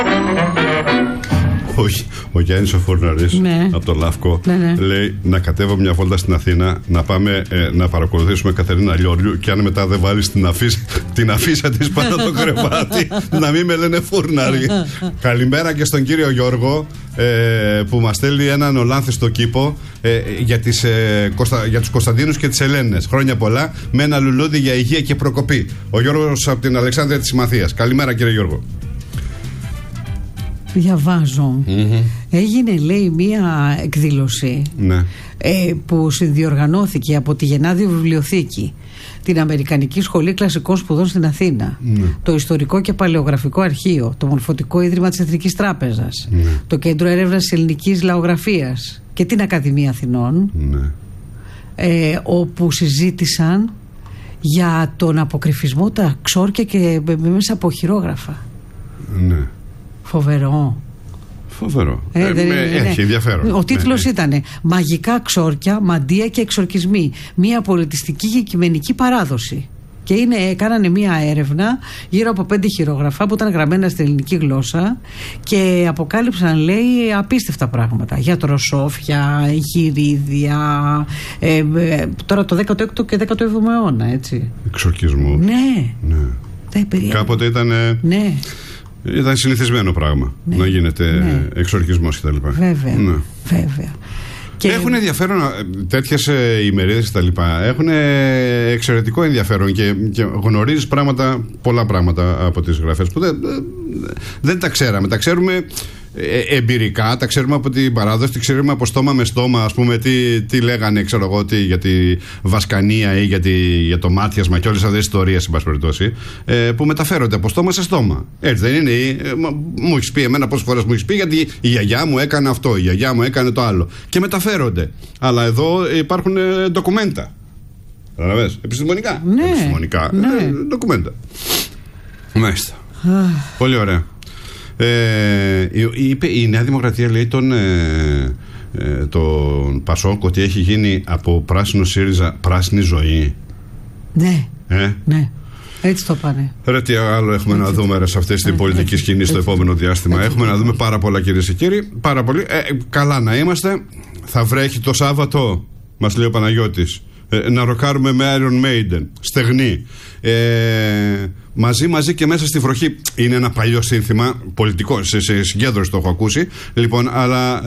Ο Γιάννης ο Φουρναρής, ναι, από το Λαύκο, ναι, λέει να κατέβω μια βόλτα στην Αθήνα, να πάμε να παρακολουθήσουμε Κατερίνα Λιόριου και αν μετά δεν βάλεις την αφίσα της πάνω το κρεβάτι, να μην με λένε Φουρναρή. Καλημέρα και στον κύριο Γιώργο, που μας στέλνει έναν ολάνθιστο κήπο για τους Κωνσταντίνους και τις Ελένες. Χρόνια πολλά, με ένα λουλούδι για υγεία και προκοπή. Ο Γιώργος από την Αλεξάνδρεια της Συμμαθίας. Καλημέρα κύριε Γιώργο. Διαβάζω. Έγινε, λέει, μία εκδήλωση, ναι, που συνδιοργανώθηκε από τη Γενάδιο Βιβλιοθήκη, την Αμερικανική Σχολή Κλασικών Σπουδών στην Αθήνα, ναι, το Ιστορικό και Παλαιογραφικό Αρχείο, το Μορφωτικό Ίδρυμα της Εθνικής Τράπεζας, ναι, το Κέντρο Έρευνας της Ελληνικής Λαογραφίας και την Ακαδημία Αθηνών, ναι, όπου συζήτησαν για τον αποκρυφισμό, τα ξόρκια και μέσα από χειρόγραφα. Ναι. Φοβερό. Έχει ενδιαφέρον. Ο τίτλος ήταν «Μαγικά ξόρκια, μαντεία και εξορκισμοί. Μια πολιτιστική και κειμενική παράδοση». Και κάνανε μια έρευνα γύρω από 5 χειρόγραφα που ήταν γραμμένα στην ελληνική γλώσσα και αποκάλυψαν, λέει, απίστευτα πράγματα για τροσόφια, γυρίδια, τώρα το 16ο και 17ο αιώνα, έτσι. Εξορκισμού. Ναι. Κάποτε ήταν... Ναι. Ήταν συνηθισμένο πράγμα, ναι, να γίνεται, ναι, εξορκισμός κτλ. Βέβαια, ναι, βέβαια. Και έχουν ενδιαφέρον τέτοιες ημερίδες κτλ. Έχουν εξαιρετικό ενδιαφέρον και γνωρίζεις πολλά πράγματα από τις γραφές που δεν τα ξέραμε. Τα ξέρουμε εμπειρικά, τα ξέρουμε από την παράδοση, τα ξέρουμε από στόμα με στόμα, ας πούμε, τι λέγανε, ξέρω εγώ, για τη βασκανία ή για το μάτιασμα και όλες αυτές τις ιστορίες, εν πάση περιπτώσει, που μεταφέρονται από στόμα σε στόμα. Έτσι δεν είναι? Μου έχεις πει εμένα πόσες φορές μου έχεις πει, γιατί η γιαγιά μου έκανε αυτό, η γιαγιά μου έκανε το άλλο. Και μεταφέρονται. Αλλά εδώ υπάρχουν ντοκουμέντα. Καταλαβες? Επιστημονικά. Ναι. Επιστημονικά. Ναι. Ντοκουμέντα. Μάλιστα. Πολύ ωραία. Είπε η Νέα Δημοκρατία, λέει, τον Πασόκ, ότι έχει γίνει από πράσινο ΣΥΡΙΖΑ πράσινη ζωή. Ναι. Ναι. Έτσι το πάνε. Ρε, τι άλλο έχουμε να δούμε σε αυτή την πολιτική σκηνή στο επόμενο διάστημα? Έχουμε να δούμε πάρα πολλά, κυρίες και κύριοι. Πάρα πολύ. Καλά να είμαστε. Θα βρέχει το Σάββατο, μας λέει ο Παναγιώτης. Να ροκάρουμε με Iron Maiden. Στεγνή. Μαζί και μέσα στη βροχή. Είναι ένα παλιό σύνθημα πολιτικό. Σε συγκέντρωση το έχω ακούσει. Λοιπόν, αλλά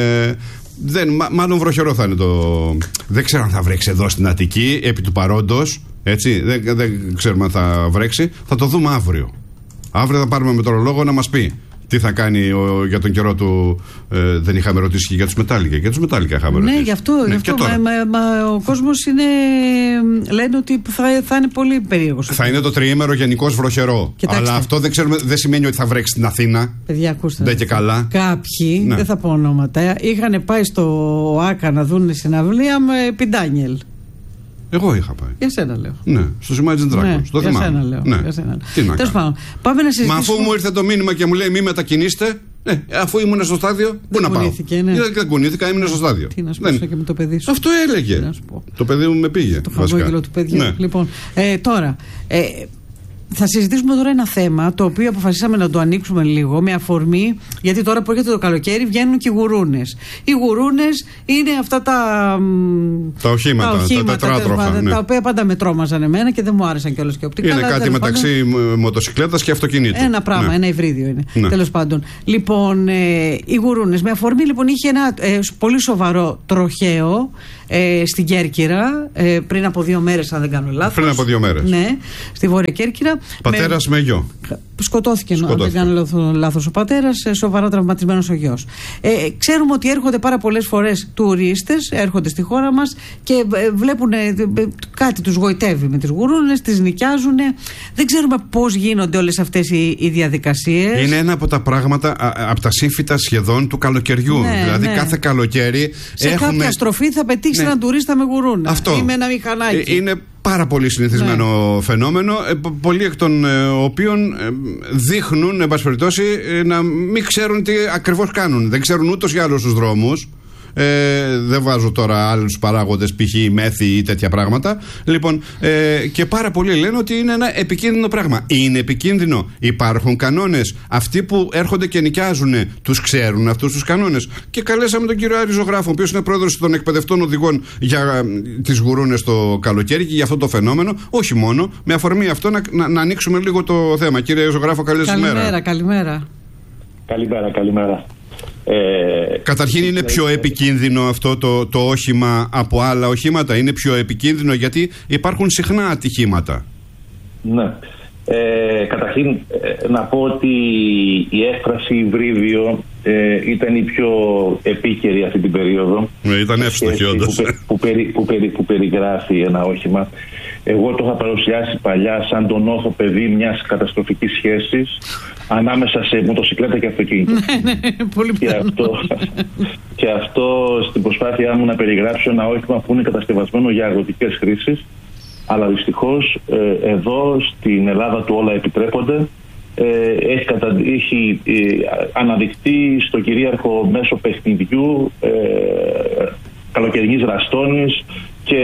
μάλλον βροχερό θα είναι το. Δεν ξέρω αν θα βρέξει εδώ στην Αττική, επί του παρόντος. Έτσι, δεν ξέρουμε αν θα βρέξει. Θα το δούμε αύριο. Αύριο θα πάρουμε μετεωρολόγο να μας πει τι θα κάνει για τον καιρό του. Δεν είχαμε ρωτήσει και για τους Μετάλλικα. Για τους Μετάλλικα είχαμε ρωτήσει. Ναι, γι' αυτό. Ο κόσμος λένε ότι θα είναι πολύ περίεργος. Θα είναι το τριήμερο γενικώς βροχερό. Κοιτάξτε. Αλλά αυτό δεν σημαίνει ότι θα βρέξει στην Αθήνα. Παιδιά, ακούστε. Δεν και καλά. Κάποιοι, ναι, δεν θα πω ονόματα, είχαν πάει στο ΑΚΑ να δουν συναυλία με Πιντάνιελ. Εγώ είχα πάει. Για σένα λέω. Ναι, στο Imagine Dragons. Ναι, το θυμάμαι. Για σένα λέω. Ναι. Για σένα. Τι να κάνω. Πάμε να συζητήσουμε. Μα αφού μου ήρθε το μήνυμα και μου λέει μη μετακινήστε, αφού ήμουν στο στάδιο, πού να πάω? Ναι. Δεν κουνήθηκα, ήμουν στο στάδιο. Τι να σου πω και με το παιδί σου. Αυτό έλεγε. Το παιδί μου με πήγε. Το χαμόγελο του παιδιού. Ναι. Λοιπόν, τώρα. Θα συζητήσουμε τώρα ένα θέμα το οποίο αποφασίσαμε να το ανοίξουμε λίγο με αφορμή, γιατί τώρα που έρχεται το καλοκαίρι βγαίνουν και οι γουρούνες. Οι γουρούνες είναι αυτά τα οχήματα, τα τετράτροφα, ναι, τα οποία πάντα με τρόμαζαν εμένα και δεν μου άρεσαν κιόλας και οπτικά. Είναι κάτι μεταξύ μοτοσυκλέτας και αυτοκινήτου. Ένα πράγμα, ναι, ένα υβρίδιο είναι. Ναι. Τέλος πάντων. Λοιπόν, οι γουρούνες. Με αφορμή λοιπόν είχε ένα πολύ σοβαρό τροχαίο στην Κέρκυρα πριν από 2 μέρες, αν δεν κάνω λάθος. Πριν από 2 μέρες. Ναι, στη Βόρεια Κέρκυρα. Πατέρας με γιο. Σκοτώθηκε, αν δεν κάνω λάθος, ο πατέρας, σοβαρά τραυματισμένος ο γιος. Ξέρουμε ότι έρχονται πάρα πολλές φορές τουρίστες, έρχονται στη χώρα μας και βλέπουν κάτι τους γοητεύει με τις γουρούνες, τις νοικιάζουν. Δεν ξέρουμε πώς γίνονται όλες αυτές οι διαδικασίες. Είναι ένα από τα πράγματα, από τα σύμφυτα σχεδόν του καλοκαιριού. Ναι, δηλαδή, ναι, κάθε καλοκαίρι σε κάποια στροφή θα πετύχει, ναι, έναν τουρίστα με γουρούνα. Αυτό. Ή με ένα μηχανάκι. Είναι πάρα πολύ συνηθισμένο, ναι, φαινόμενο, πολλοί εκ των οποίων δείχνουν, εν πάση περιπτώσει, να μην ξέρουν τι ακριβώς κάνουν. Δεν ξέρουν ούτως ή άλλως τους δρόμους. Δεν βάζω τώρα άλλους παράγοντες, π.χ. μέθη ή τέτοια πράγματα. Λοιπόν, και πάρα πολλοί λένε ότι είναι ένα επικίνδυνο πράγμα. Είναι επικίνδυνο. Υπάρχουν κανόνες. Αυτοί που έρχονται και νοικιάζουν τους ξέρουν αυτούς τους κανόνες. Και καλέσαμε τον κύριο Άρη Ζωγράφο, ο οποίος είναι πρόεδρος των εκπαιδευτών οδηγών για τις γουρούνες το καλοκαίρι και για αυτό το φαινόμενο. Όχι μόνο, με αφορμή αυτό να ανοίξουμε λίγο το θέμα. Κύριε Ζωγράφο, καλημέρα. Καλημέρα. Καταρχήν, είναι πιο επικίνδυνο αυτό το όχημα από άλλα οχήματα? Είναι πιο επικίνδυνο γιατί υπάρχουν συχνά ατυχήματα? Ναι. Καταρχήν να πω ότι η έκφραση υβρίδιο ήταν η πιο επίκαιρη αυτή την περίοδο. Ήταν εύστοχη όντως. Που περιγράφει ένα όχημα. Εγώ το είχα παρουσιάσει παλιά σαν τον όχο παιδί μιας καταστροφικής σχέσης ανάμεσα σε μοτοσυκλέτα και αυτοκίνητο. Πολύ και αυτό στην προσπάθειά μου να περιγράψω ένα όχημα που είναι κατασκευασμένο για αγροτικές χρήσεις, αλλά δυστυχώς εδώ στην Ελλάδα του όλα επιτρέπονται. Έχει αναδειχθεί στο κυρίαρχο μέσο παιχνιδιού καλοκαιρινής ραστόνης και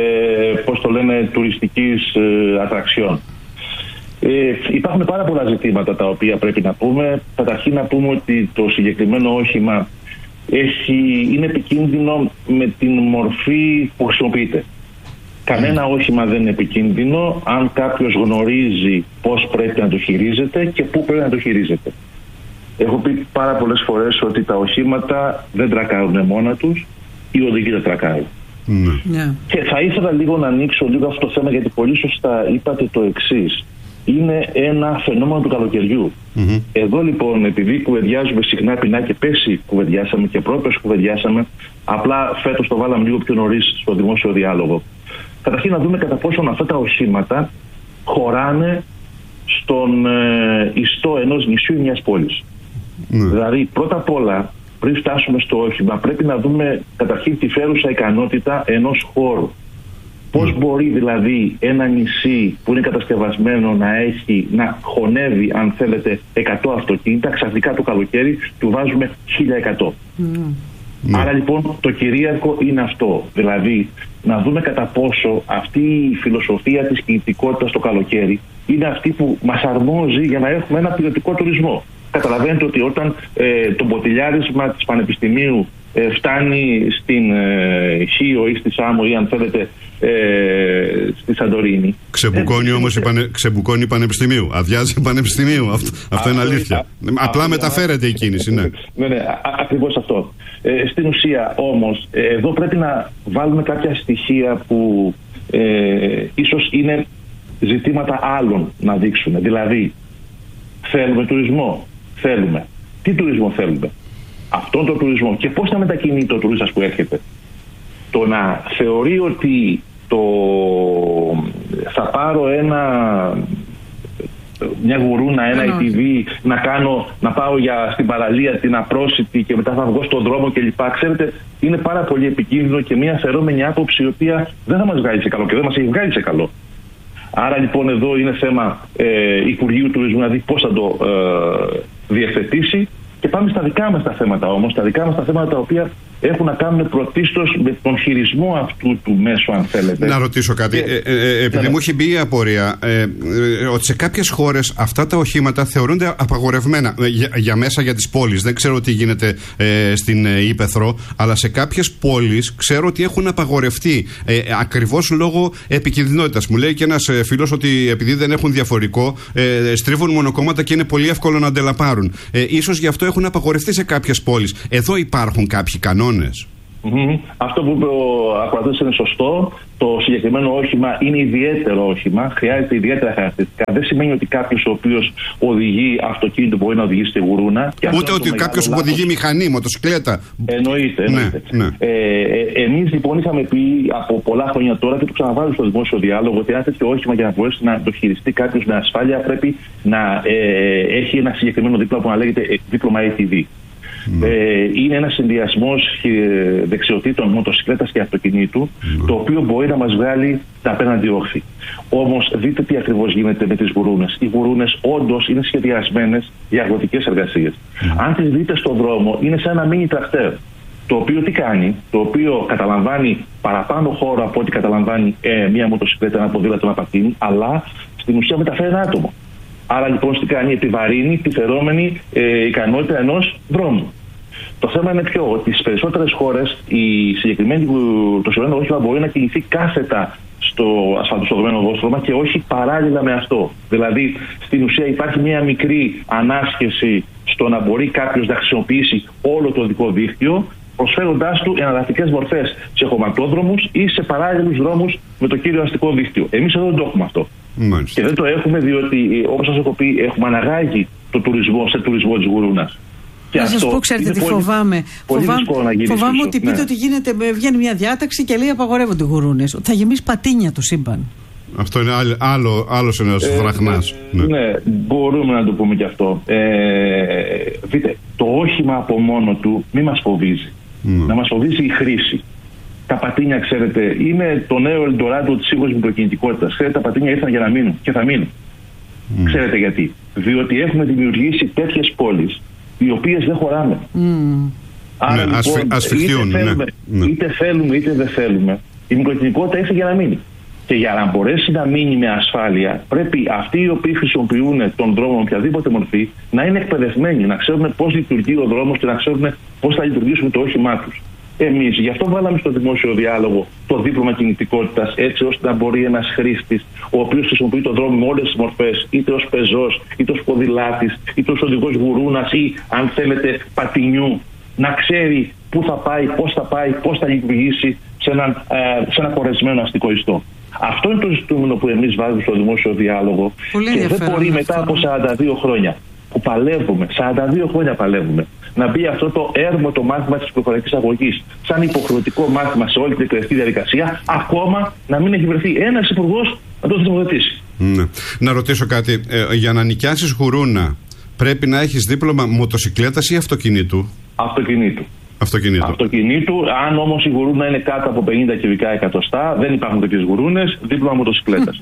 τουριστικής ατραξιών. Υπάρχουν πάρα πολλά ζητήματα τα οποία πρέπει να πούμε. Καταρχήν να πούμε ότι το συγκεκριμένο όχημα είναι επικίνδυνο με την μορφή που χρησιμοποιείται. Κανένα όχημα δεν είναι επικίνδυνο αν κάποιος γνωρίζει πώς πρέπει να το χειρίζεται και πού πρέπει να το χειρίζεται. Έχω πει πάρα πολλές φορές ότι τα οχήματα δεν τρακάρουν μόνα τους, οι οδηγοί δεν τρακάρουν. Και θα ήθελα λίγο να ανοίξω λίγο αυτό το θέμα, γιατί πολύ σωστά είπατε το εξής. Είναι ένα φαινόμενο του καλοκαιριού. Εδώ λοιπόν, επειδή κουβεντιάζουμε συχνά πεινά και πέσει, κουβεντιάσαμε και πρόπερς κουβεντιάσαμε, απλά φέτος το βάλαμε λίγο πιο νωρίς στο δημόσιο διάλογο. Καταρχήν να δούμε κατά πόσον αυτά τα οχήματα χωράνε στον ιστό ενός νησιού ή μιας πόλης. Δηλαδή, πρώτα απ' όλα, πριν φτάσουμε στο όχημα, πρέπει να δούμε καταρχήν τη φέρουσα ικανότητα ενός χώρου. Πώς μπορεί δηλαδή ένα νησί που είναι κατασκευασμένο να χωνεύει, αν θέλετε, 100 αυτοκίνητα, ξαφνικά το καλοκαίρι του βάζουμε 1100. Άρα λοιπόν το κυρίαρχο είναι αυτό. Δηλαδή να δούμε κατά πόσο αυτή η φιλοσοφία της κινητικότητας το καλοκαίρι είναι αυτή που μας αρμόζει για να έχουμε ένα ποιοτικό τουρισμό. Καταλαβαίνετε ότι όταν το μποτιλιάρισμα της Πανεπιστημίου φτάνει στην Χίο ή στη Σάμο ή αν θέλετε στη Σαντορίνη. Ξεμπουκώνει όμως ξεμπουκώνει Πανεπιστημίου. Αδειάζει Πανεπιστημίου. Αυτό είναι αλήθεια. Απλά μεταφέρεται η κίνηση. Ναι, ακριβώς αυτό. Στην ουσία όμως εδώ πρέπει να βάλουμε κάποια στοιχεία που ίσως είναι ζητήματα άλλων να δείξουμε. Δηλαδή, θέλουμε τουρισμό? Θέλουμε. Τι τουρισμό θέλουμε? Αυτόν τον τουρισμό. Και πώς θα μετακινεί το τουρίστας που έρχεται? Το να θεωρεί ότι θα πάρω μια γουρούνα, ένα ATV, να πάω στην παραλία την απρόσιτη και μετά θα βγω στον δρόμο κλπ. Ξέρετε, είναι πάρα πολύ επικίνδυνο και μια αφαιρόμενη άποψη η οποία δεν θα μας βγάλει σε καλό και δεν μας έχει βγάλει σε καλό. Άρα λοιπόν εδώ είναι θέμα Υπουργείου Τουρισμού να δει πώς θα το διευθετήσει. Και πάμε στα δικά μας τα θέματα όμως, τα δικά μας τα θέματα τα οποία έχουν να κάνουν πρωτίστως με τον χειρισμό αυτού του μέσου, αν θέλετε. Να ρωτήσω κάτι, επειδή μου έχει μπει η απορία, ότι σε κάποιες χώρες αυτά τα οχήματα θεωρούνται απαγορευμένα για μέσα για τις πόλεις. Δεν ξέρω τι γίνεται στην Ήπεθρο, αλλά σε κάποιες πόλεις ξέρω ότι έχουν απαγορευτεί ακριβώς λόγω επικινδυνότητας. Μου λέει και ένας φίλος ότι επειδή δεν έχουν διαφορικό, στρίβουν μονοκόμματα και είναι πολύ εύκολο να αντελαπάρουν. Ίσως γι' αυτό έχουν απαγορευτεί σε κάποιες πόλεις. Εδώ υπάρχουν κάποιοι κανόνες. Αυτό που είπε ο ακροατής είναι σωστό. Το συγκεκριμένο όχημα είναι ιδιαίτερο όχημα, χρειάζεται ιδιαίτερα χαρακτηριστικά. Δεν σημαίνει ότι κάποιος ο οποίος οδηγεί αυτοκίνητο μπορεί να οδηγήσει στη γουρούνα. Ούτε ότι κάποιος που οδηγεί μηχανή, μοτοσυκλέτα. Εννοείται. Ναι. Εμείς λοιπόν είχαμε πει από πολλά χρόνια τώρα και το ξαναβάζω στο δημόσιο διάλογο ότι ένα τέτοιο όχημα για να μπορέσει να το χειριστεί κάποιος με ασφάλεια πρέπει να έχει ένα συγκεκριμένο δίπλωμα που να λέγεται δίπλωμα ATV. Είναι ένας συνδυασμός δεξιοτήτων μοτοσυκλέτας και αυτοκινήτου, το οποίο μπορεί να μας βγάλει τα απέναντι όχθη. Όμως δείτε τι ακριβώς γίνεται με τις γουρούνες. Οι γουρούνες όντως είναι σχεδιασμένες για αγροτικές εργασίες. Αν τις δείτε στον δρόμο, είναι σαν ένα μίνι τρακτέρ. το οποίο τι κάνει? Το οποίο καταλαμβάνει παραπάνω χώρο από ό,τι καταλαμβάνει μια μοτοσυκλέτα, ένα ποδήλατο, ένα πατίνι, αλλά στην ουσία μεταφέρει ένα άτομο. Άρα λοιπόν τι κάνει? Επιβαρύνει τη φερόμενη ικανότητα ενός δρόμου. Το θέμα είναι ποιο? Ότι στις περισσότερες χώρες το συγκεκριμένο όχημα μπορεί να κινηθεί κάθετα στο ασφαλτοσοδομένο οδόστρωμα και όχι παράλληλα με αυτό. Δηλαδή, στην ουσία υπάρχει μια μικρή ανάσχεση στο να μπορεί κάποιος να χρησιμοποιήσει όλο το οδικό δίκτυο, προσφέροντάς του εναλλακτικές μορφές σε χωματόδρομους ή σε παράλληλους δρόμους με το κύριο αστικό δίκτυο. Εμείς εδώ δεν το έχουμε αυτό. Μάλιστα. Και δεν το έχουμε διότι, όπως σας έχω πει, έχουμε αναγάγει το τουρισμό σε τουρισμό της γουρούνας. Να σας πω, ξέρετε τι φοβάμαι. Φοβάμαι ότι πείτε ότι βγαίνει μια διάταξη και λέει απαγορεύονται οι γουρούνες. Θα γεμίσει πατίνια το σύμπαν. Αυτό είναι άλλος ένας βραχνάς. Ναι, μπορούμε να το πούμε και αυτό. Δείτε, το όχημα από μόνο του μη μας φοβίζει. Να μας φοβίζει η χρήση. Τα πατίνια, ξέρετε, είναι το νέο ελντοράντο της σύγχρονης μικροκινητικότητας. Ξέρετε, τα πατίνια ήρθαν για να μείνουν και θα μείνουν. Ξέρετε γιατί? Διότι έχουμε δημιουργήσει τέτοιες πόλεις οι οποίες δεν χωράμε. Άρα λοιπόν, είτε θέλουμε είτε δεν θέλουμε, η μικροκινητικότητα ήρθε για να μείνει. Και για να μπορέσει να μείνει με ασφάλεια, πρέπει αυτοί οι οποίοι χρησιμοποιούν τον δρόμο με οποιαδήποτε μορφή να είναι εκπαιδευμένοι, να ξέρουν πώς λειτουργεί ο δρόμος και να ξέρουν πώς θα λειτουργήσουν το όχημά τους. Εμείς γι' αυτό βάλαμε στο δημόσιο διάλογο το δίπλωμα κινητικότητας, έτσι ώστε να μπορεί ένας χρήστης, ο οποίος χρησιμοποιεί τον δρόμο με όλες τις μορφές, είτε ως πεζός, είτε ως ποδηλάτης, είτε ως οδηγός γουρούνας ή, αν θέλετε, πατινιού, να ξέρει πού θα πάει, πώς θα λειτουργήσει σε ένα κορεσμένο αστικό ιστό. Αυτό είναι το ζητούμενο που εμείς βάζουμε στο δημόσιο διάλογο. Και δεν μπορεί μετά από 42 χρόνια που παλεύουμε, 42 χρόνια παλεύουμε, να μπει αυτό το έρμο το μάθημα της προφορικής αγωγής σαν υποχρεωτικό μάθημα σε όλη την εκπαιδευτική διαδικασία, ακόμα να μην έχει βρεθεί ένας υπουργός να το θεσμοθετήσει. Ναι. Να ρωτήσω κάτι. Για να νοικιάσεις γουρούνα, πρέπει να έχεις δίπλωμα μοτοσυκλέτας ή αυτοκινήτου? Αυτοκινήτου. Αν όμως η γουρούνα είναι κάτω από 50 κυβικά εκατοστά, δεν υπάρχουν τέτοιες γουρούνες, δίπλωμα μοτοσυκλέτας.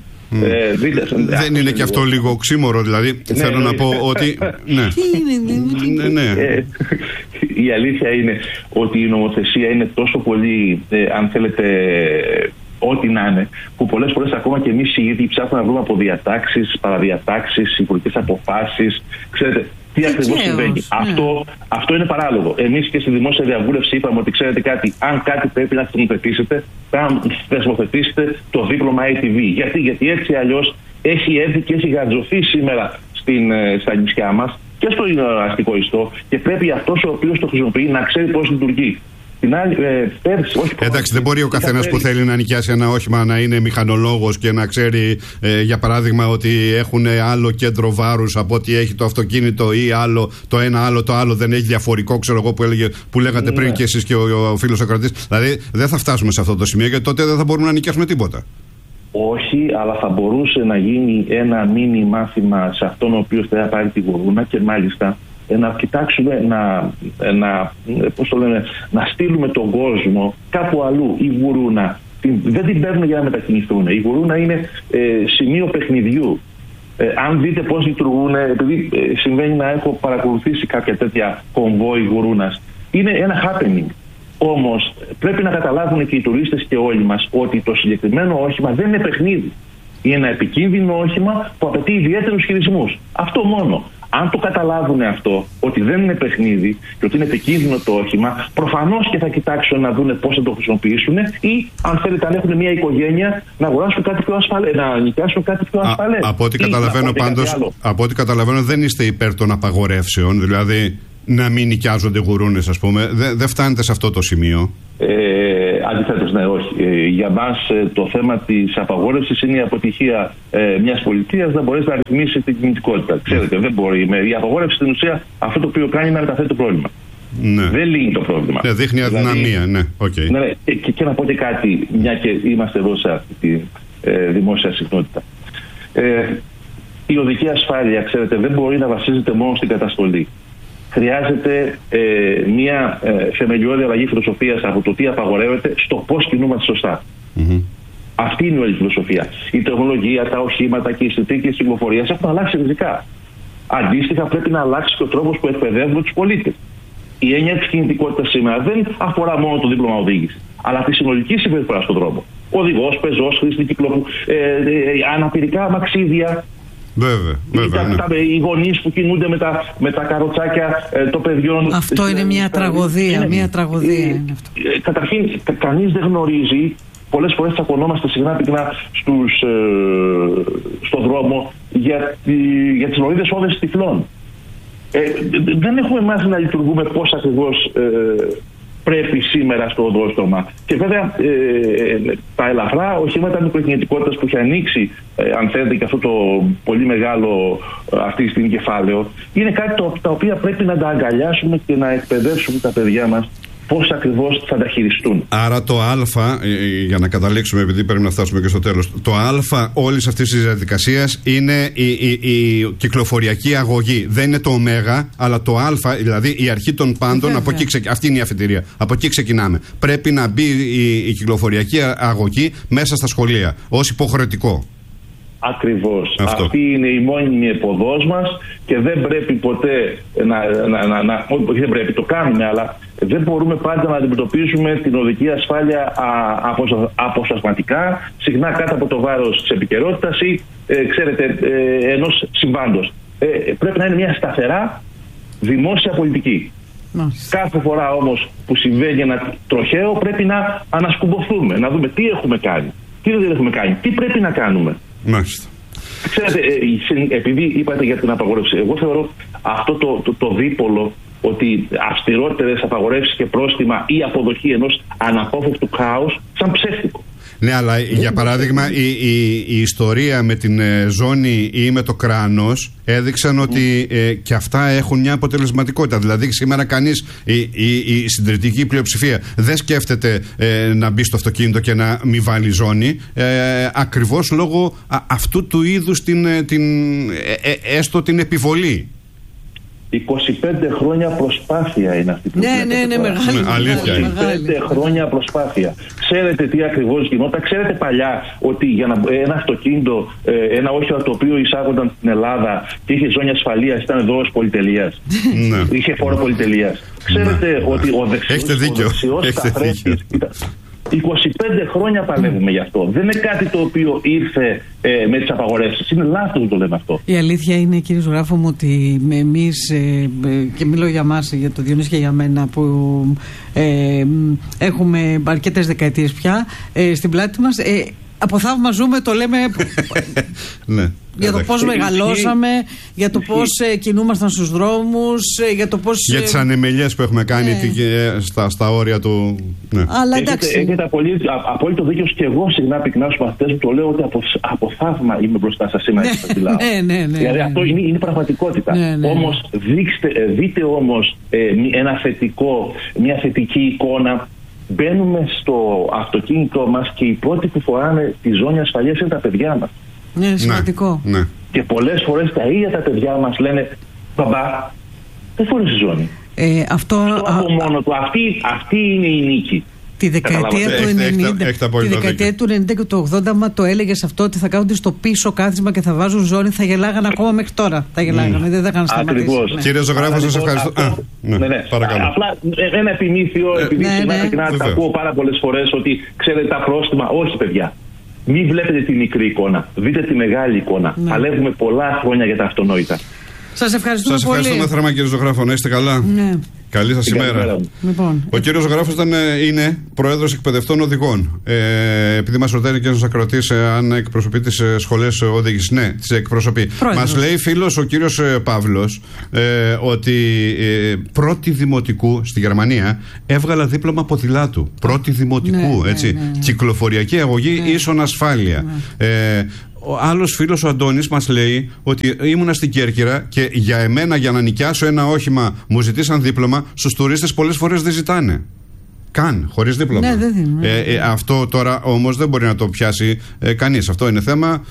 Δεν είναι και αυτό λίγο οξύμορο? Δηλαδή θέλω να πω ότι η αλήθεια είναι ότι η νομοθεσία είναι τόσο πολύ, αν θέλετε, ό,τι να είναι, που πολλές φορές ακόμα και εμείς οι ίδιοι ψάχνουμε να βρούμε από διατάξεις, παραδιατάξεις, υπουργικές αποφάσεις. Ξέρετε τι ακριβώς συμβαίνει? Αυτό είναι παράλογο. Εμείς και στη δημόσια διαβούλευση είπαμε ότι, ξέρετε κάτι, αν κάτι πρέπει να θεσμοθετήσετε το δίπλωμα ATV. Γιατί έτσι αλλιώς έχει έρθει και έχει γαντζωθεί σήμερα στα νησιά μας και στο αστικό ιστό και πρέπει αυτός ο οποίος το χρησιμοποιεί να ξέρει πώς λειτουργεί. Εντάξει, δεν μπορεί ο καθένας που θέλει να νοικιάσει ένα όχημα να είναι μηχανολόγος και να ξέρει, για παράδειγμα, ότι έχουν άλλο κέντρο βάρους από ότι έχει το αυτοκίνητο ή το ένα το άλλο δεν έχει διαφορικό, ξέρω εγώ, που λέγατε πριν και εσείς και ο φίλος Σοκρατής. Δηλαδή δεν θα φτάσουμε σε αυτό το σημείο, γιατί τότε δεν θα μπορούμε να νοικιάσουμε τίποτα. Όχι, αλλά θα μπορούσε να γίνει ένα μίνι μάθημα σε αυτόν ο οποίος θα πάρει τη γουρούνα και μάλιστα να κοιτάξουμε να στείλουμε τον κόσμο κάπου αλλού. Η γουρούνα δεν την παίρνουν για να μετακινηθούν. Η γουρούνα είναι σημείο παιχνιδιού. Αν δείτε πώς λειτουργούν, επειδή συμβαίνει να έχω παρακολουθήσει κάποια τέτοια κομβόι γουρούνας, είναι ένα happening. Όμως πρέπει να καταλάβουν και οι τουρίστες και όλοι μας ότι το συγκεκριμένο όχημα δεν είναι παιχνίδι. Είναι ένα επικίνδυνο όχημα που απαιτεί ιδιαίτερους χειρισμούς. Αυτό μόνο. Αν το καταλάβουν αυτό, ότι δεν είναι παιχνίδι και ότι είναι επικίνδυνο το όχημα, προφανώς και θα κοιτάξουν να δουν πώς θα το χρησιμοποιήσουν ή, αν θέλετε, αν έχουν μια οικογένεια, να αγοράσουν κάτι πιο ασφαλές, να νοικιάσουν κάτι πιο ασφαλές. Από ό,τι καταλαβαίνω πάντως, δεν είστε υπέρ των απαγορεύσεων, δηλαδή να μην νοικιάζονται γουρούνες, ας πούμε. Δεν φτάνετε σε αυτό το σημείο. Αντιθέτως, ναι, όχι. Για μας το θέμα της απαγόρευσης είναι η αποτυχία μιας πολιτείας να μπορέσει να ρυθμίσει την κινητικότητα. Ξέρετε, δεν μπορεί. Η απαγόρευση στην ουσία αυτό το οποίο κάνει είναι να μεταφέρει το πρόβλημα. Ναι. Δεν λύνει το πρόβλημα. Δείχνει αδυναμία, ναι. Okay. Ναι, και να πω και κάτι, μια και είμαστε εδώ σε αυτή τη δημόσια συχνότητα. Η οδική ασφάλεια, ξέρετε, δεν μπορεί να βασίζεται μόνο στην καταστολή. Χρειάζεται μια θεμελιώδη αλλαγή φιλοσοφίας από το τι απαγορεύεται στο πώς κινούμαστε σωστά. Αυτή είναι η όλη φιλοσοφία. Η τεχνολογία, τα οχήματα και οι συνθήκες κυκλοφορίας έχουν αλλάξει ριζικά. Αντίστοιχα, πρέπει να αλλάξει και ο τρόπος που εκπαιδεύουμε τους πολίτες. η έννοια της κινητικότητας σήμερα δεν αφορά μόνο το δίπλωμα οδήγησης, αλλά τη συνολική συμπεριφορά στον δρόμο. Οδηγός, πεζός, χρήστη κυκλοφορία, αναπηρικά αμαξίδια. Βέβαια. Οι γονείς που κινούνται με τα καροτσάκια των παιδιών. Αυτό είναι μια τραγωδία. Μια τραγωδία είναι αυτό. Καταρχήν, κανείς δεν γνωρίζει. Πολλές φορές τσακωνόμαστε συχνά πυκνά στον δρόμο για τις βρωμίδες όδες τυφλών. Δεν έχουμε μάθει να λειτουργούμε πώς ακριβώς πρέπει σήμερα στο οδόστρωμα. Και βέβαια τα ελαφρά οχήματα μικροκινητικότητας που έχει ανοίξει, αν θέλετε, και αυτό το πολύ μεγάλο αυτή τη στιγμή κεφάλαιο, είναι κάτι τα οποία πρέπει να τα αγκαλιάσουμε και να εκπαιδεύσουμε τα παιδιά μας πώς ακριβώς θα τα χειριστούν. Άρα το Α, για να καταλήξουμε, επειδή πρέπει να φτάσουμε και στο τέλος, το Α όλης αυτής της διαδικασίας είναι η κυκλοφοριακή αγωγή. Δεν είναι το Ω, αλλά το Α, δηλαδή η αρχή των πάντων. Από εκεί αυτή είναι η αφετηρία. Από εκεί ξεκινάμε. Πρέπει να μπει η κυκλοφοριακή αγωγή μέσα στα σχολεία ως υποχρεωτικό. Ακριβώς. Αυτή είναι η μόνιμη εποδός μας και δεν πρέπει ποτέ όχι δεν πρέπει, το κάνουμε, αλλά δεν μπορούμε πάντα να αντιμετωπίσουμε την οδική ασφάλεια αποσπασματικά, συχνά κάτω από το βάρος της επικαιρότητας ή ενός συμβάντος. Πρέπει να είναι μια σταθερά δημόσια πολιτική. Κάθε φορά όμως που συμβαίνει ένα τροχαίο πρέπει να ανασκουμποθούμε, να δούμε τι έχουμε κάνει, τι δεν έχουμε κάνει, τι πρέπει να κάνουμε. Μάλιστα. Ξέρετε, επειδή είπατε για την απαγόρευση, εγώ θεωρώ αυτό το δίπολο, ότι αυστηρότερες απαγορεύσεις και πρόστιμα ή αποδοχή ενός αναπόφευκτου χάους, σαν ψεύτικο. Ναι, αλλά για παράδειγμα η ιστορία με την ζώνη ή με το κράνος έδειξαν ότι και αυτά έχουν μια αποτελεσματικότητα. Δηλαδή σήμερα κανείς, η συντηρητική πλειοψηφία δεν σκέφτεται να μπει στο αυτοκίνητο και να μην βάλει ζώνη, ακριβώς λόγω αυτού του είδους έστω την επιβολή. 25 χρόνια προσπάθεια είναι αυτή που ναι, μεγάλη. Αλήθεια είναι. 25 χρόνια προσπάθεια. Ξέρετε τι ακριβώς γινόταν. Ξέρετε παλιά ότι για ένα αυτοκίνητο, ένα όχημα το οποίο εισάγονταν στην Ελλάδα και είχε ζώνη ασφαλείας, ήταν δώος πολυτελείας. Είχε φόρο πολυτελείας. Ξέρετε ότι ο δεξιός καθρέφτης 25 χρόνια παλεύουμε γι' αυτό. Δεν είναι κάτι το οποίο ήρθε με τις απαγορεύσεις. Είναι λάθος που το λέμε αυτό. Η αλήθεια είναι, κύριε ζωγράφο μου, ότι εμείς, και μιλώ για μας, για το Διονύση και για μένα, που έχουμε αρκετές δεκαετίες πια στην πλάτη μας, από θαύμα ζούμε, το λέμε. Ναι. Για το πώς μεγαλώσαμε, για το πώς κινούμασταν στους δρόμους, για το πώς. Για τις ανεμελιές που έχουμε κάνει στα όρια του. Ναι. Αλλά εντάξει. Έχετε απόλυτο δίκιο, και εγώ συχνά πυκνά στους μαθητές μου το λέω ότι από θαύμα είμαι μπροστά σας σήμερα. Ναι. Δηλαδή αυτό είναι πραγματικότητα. Όμως δείτε όμως μια θετική εικόνα. Μπαίνουμε στο αυτοκίνητό μας και οι πρώτοι που φοράνε τη ζώνη ασφαλείας είναι τα παιδιά μας. Ναι, σημαντικό. Ναι. Και πολλές φορές τα ίδια τα παιδιά μας λένε, μπαμπά, δεν φορείς τη ζώνη. Αυτό από μόνο του. Αυτή είναι η νίκη. Τη δεκαετία του 90 και του 80, μα το έλεγες αυτό, ότι θα κάνουν στο πίσω κάθισμα και θα βάζουν ζώνη, θα γελάγανε ακόμα μέχρι τώρα. Θα γελάγανε, δεν θα είχαν σταματήσει. Ακριβώς. Κύριε Ζωγράφο, σας ευχαριστώ. Παρακαλώ. Απλά ένα επιμήθειο, επειδή συχνά τα ακούω πάρα πολλές φορές, ότι ξέρετε τα πρόστιμα. Όχι, παιδιά. Μην βλέπετε τη μικρή εικόνα. Δείτε τη μεγάλη εικόνα. Παλεύουμε πολλά χρόνια για τα αυτονόητα. Σας ευχαριστούμε πολύ. Σας ευχαριστούμε θερμά, κύριε Ζωγράφο. Να είστε καλά. Ναι. Καλή σας ημέρα. Λοιπόν. Ο κύριος Ζωγράφος είναι πρόεδρος εκπαιδευτών οδηγών. Επειδή μας ρωτάει και ένας ακροατής αν εκπροσωπεί τις σχολές οδήγησης. Ναι, τις εκπροσωπεί. Μας λέει φίλος ο κύριος Παύλος ότι πρώτη δημοτικού στη Γερμανία έβγαλα δίπλωμα ποδηλάτου. Πρώτη δημοτικού, έτσι. Κυκλοφοριακή αγωγή ίσον ασφάλεια. Ο άλλος φίλος, ο Αντώνης, μας λέει ότι ήμουνα στην Κέρκυρα και για εμένα, για να νοικιάσω ένα όχημα, μου ζητήσαν δίπλωμα. Στους τουρίστες πολλές φορές δεν ζητάνε. Καν, χωρίς δίπλωμα. Ναι, δεν δίνουν. Αυτό τώρα όμως δεν μπορεί να το πιάσει κανείς. Αυτό είναι θέμα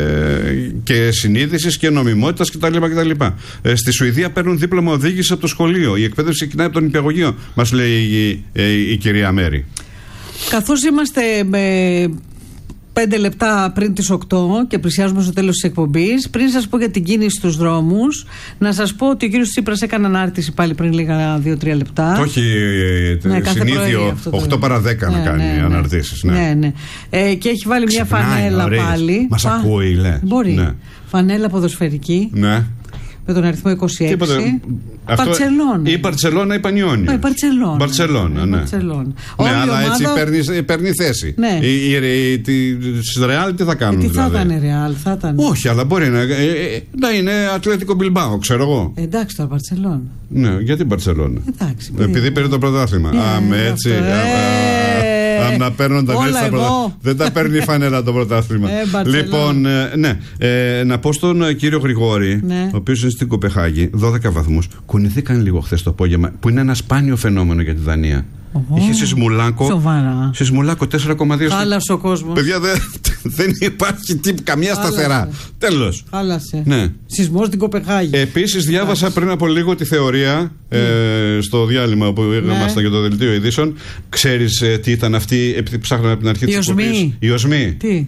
και συνείδησης και νομιμότητας κτλ. Στη Σουηδία παίρνουν δίπλωμα οδήγηση από το σχολείο. Η εκπαίδευση ξεκινάει από τον νηπιαγωγείο, μας λέει η κυρία Μέρη. Καθώς είμαστε 5 λεπτά πριν τις 8 και πλησιάζουμε στο τέλος της εκπομπής. Πριν σας πω για την κίνηση στους δρόμους, να σας πω ότι ο κύριος Τσίπρας έκανε ανάρτηση πάλι πριν λίγα 2-3 λεπτά. Το έχει συνήθιο 8 παρά 10 να κάνει αναρτήσεις. Ναι. Και έχει βάλει μια φανέλα πάλι. Μας ακούει, λέει. Μπορεί. Ναι. Φανέλα ποδοσφαιρική. Ναι. Με τον αριθμό 26. Παρτσελώνα. Ή Παρτσελώνα ή Πανιόνιο. Η Παρτσελώνα, ναι. Ναι, αλλά έτσι παίρνει θέση. Ναι. Στις Ρεάλ τι θα κάνουν, τι θα ήταν Ρεάλ, θα ήταν. Όχι, αλλά μπορεί να είναι Ατλέτικο Μπιλμπάο, ξέρω εγώ. Εντάξει, το Παρτσελώνα. Ναι, γιατί Παρτσελώνα. Επειδή πήρε το πρωτάθλημα. Έτσι. Να παίρνονταν έτσι τα πρωτάθλημα. Δεν τα παίρνει η φανέλα το πρωτάθλημα. Λοιπόν, ναι. Να πω στον κύριο Γρηγόρη, ο οποίος είναι στην Κοπεχάγη, 12 βαθμούς. Κουνηθήκαν λίγο χθες το απόγευμα, που είναι ένα σπάνιο φαινόμενο για τη Δανία. Είχε σεισμουλάκο. Σοβαρά. Σεισμουλάκο 4,2. Χάλασε ο κόσμος. Παιδιά, δεν υπάρχει καμία σταθερά. Τέλος. Χάλασε. Ναι. Σεισμός στην Κοπεχάγη. Επίσης, διάβασα πριν από λίγο τη θεωρία στο διάλειμμα που ήμασταν για το δελτίο ειδήσεων. Ξέρεις τι ήταν αυτή, επειδή ψάχναμε από την αρχή της εκπομπής. Η οσμή. Τι.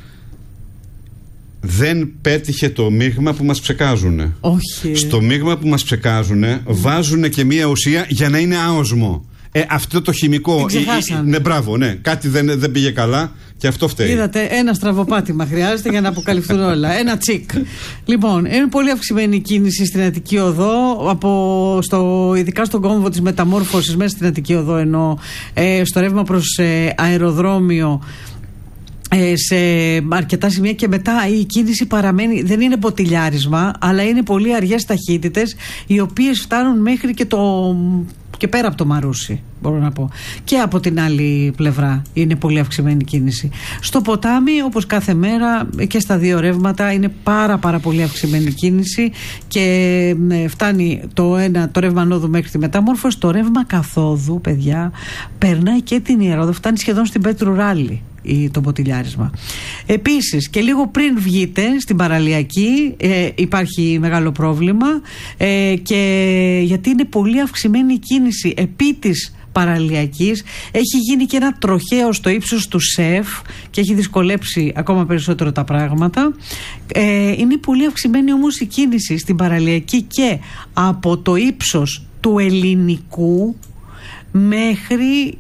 Δεν πέτυχε το μείγμα που μας ψεκάζουνε. Όχι. Στο μείγμα που μας ψεκάζουνε βάζουνε και μία ουσία για να είναι άοσμο. Αυτό το χημικό. Ναι, μπράβο, ναι. Κάτι δεν πήγε καλά και αυτό φταίει. Είδατε, ένα στραβοπάτημα χρειάζεται για να αποκαλυφθούν όλα. Ένα τσικ. Λοιπόν, είναι πολύ αυξημένη η κίνηση στην Αττική Οδό, ειδικά στον κόμβο της μεταμόρφωσης μέσα στην Αττική Οδό, ενώ στο ρεύμα προς αεροδρόμιο. Σε αρκετά σημεία και μετά η κίνηση παραμένει, δεν είναι ποτηλιάρισμα, αλλά είναι πολύ αργές ταχύτητες, οι οποίες φτάνουν μέχρι και πέρα από το Μαρούσι, μπορώ να πω. Και από την άλλη πλευρά είναι πολύ αυξημένη κίνηση. Στο ποτάμι, όπως κάθε μέρα και στα δύο ρεύματα, είναι πάρα πολύ αυξημένη κίνηση και φτάνει το ρεύμα ανόδου μέχρι τη μεταμόρφωση. Το ρεύμα καθόδου, παιδιά, περνάει και την Ιερόδο, φτάνει σχεδόν στην Πέτρου Ράλι το ποτηλιάρισμα. Επίσης, και λίγο πριν βγείτε στην παραλιακή υπάρχει μεγάλο πρόβλημα και γιατί είναι πολύ αυξημένη η κίνηση επί της παραλιακής. Έχει γίνει και ένα τροχαίο στο ύψος του ΣΕΦ και έχει δυσκολέψει ακόμα περισσότερο τα πράγματα. Είναι πολύ αυξημένη όμως η κίνηση στην παραλιακή και από το ύψος του Ελληνικού μέχρι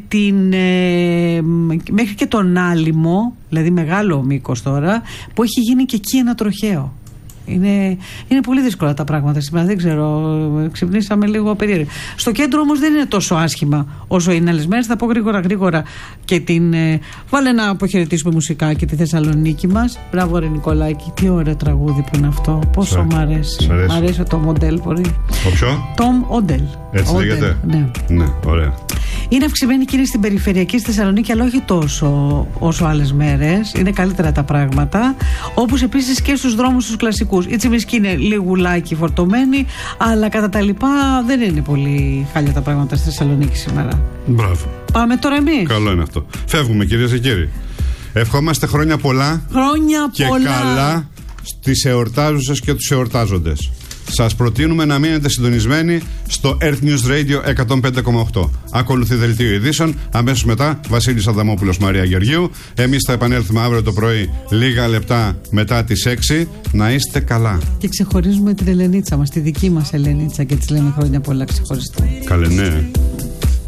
και τον Άλυμο, δηλαδή μεγάλο μήκος τώρα, που έχει γίνει και εκεί ένα τροχαίο. Είναι πολύ δύσκολα τα πράγματα σήμερα, δεν ξέρω, ξυπνήσαμε λίγο περίεργα. Στο κέντρο όμως δεν είναι τόσο άσχημα όσο είναι άλλες μέρες. Θα πω γρήγορα και βάλε να αποχαιρετήσουμε μουσικάκι τη Θεσσαλονίκη μας. Μπράβο ρε Νικολάκη, τι ωραίο τραγούδι που είναι αυτό, πόσο μ' αρέσει. Μ' αρέσει το μοντέλ πολύ. Ποιο? Τόμ Οντέλ. Έτσι λέγεται. Ναι, ωραία. Είναι αυξημένη κίνηση στην περιφερειακή στη Θεσσαλονίκη, αλλά όχι τόσο όσο άλλες μέρες. Είναι καλύτερα τα πράγματα. Όπως επίσης και στους δρόμους τους κλασικούς. Η Τσιμισκή είναι λιγουλάκι φορτωμένη, αλλά κατά τα λοιπά δεν είναι πολύ χάλια τα πράγματα στη Θεσσαλονίκη σήμερα. Μπράβο. Πάμε τώρα εμείς. Καλό είναι αυτό. Φεύγουμε, κυρίες και κύριοι. Ευχόμαστε χρόνια πολλά. Και καλά στις εορτάζουσες και τους εορτάζοντες. Σας προτείνουμε να μείνετε συντονισμένοι στο Earth News Radio 105,8. Ακολουθεί δελτίο ειδήσεων. Αμέσως μετά Βασίλης Αδαμόπουλος, Μαρία Γεωργίου. Εμείς θα επανέλθουμε αύριο το πρωί, λίγα λεπτά μετά τις 6. Να είστε καλά. Και ξεχωρίζουμε την Ελενίτσα μας, τη δική μας Ελενίτσα, και της λέμε χρόνια πολλά ξεχωριστά. Καλέ, ναι.